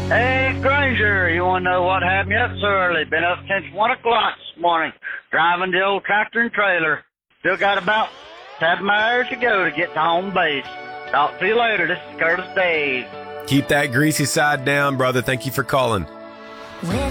Hey, Granger, you want to know what happened yet so early? Been up since 1 o'clock this morning, driving the old tractor and trailer. Still got about 7 hours to go to get to home base. Talk to you later. This is Curtis Dave. Keep that greasy side down, brother. Thank you for calling.